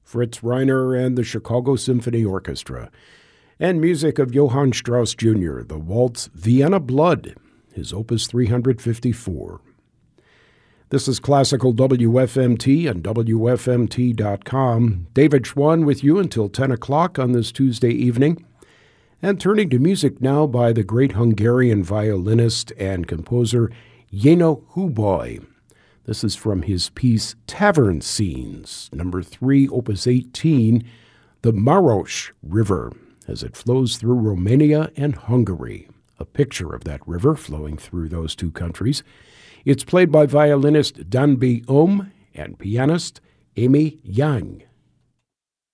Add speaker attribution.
Speaker 1: Fritz Reiner and the Chicago Symphony Orchestra, and music of Johann Strauss Jr., the waltz Vienna Blood, his opus 354. This is Classical WFMT and WFMT.com. David Schwann with you until 10 o'clock on this Tuesday evening. And turning to music now by the great Hungarian violinist and composer Jenő Hubay. This is from his piece Tavern Scenes, number 3, opus 18, the Maros River, as it flows through Romania and Hungary. A picture of that river flowing through those two countries. It's played by violinist Danby Ohm and pianist Amy Yang.